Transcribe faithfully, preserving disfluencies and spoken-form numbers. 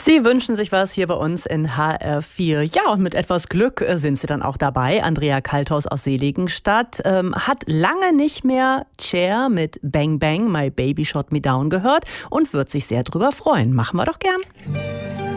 Sie wünschen sich was hier bei uns in H R vier. Ja, und mit etwas Glück sind Sie dann auch dabei. Andrea Kalthaus aus Seligenstadt ähm, hat lange nicht mehr Cher mit Bang Bang, My Baby Shot Me Down gehört und wird sich sehr drüber freuen. Machen wir doch gern.